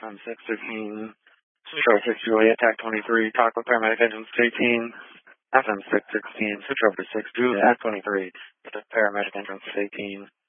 FM 613. Switch over 6 Juliet, TAC 23. Talk with paramedic entrance to 18. FM 616. Switch over to 6 Juliet, TAC 23. Paramedic entrance to 18.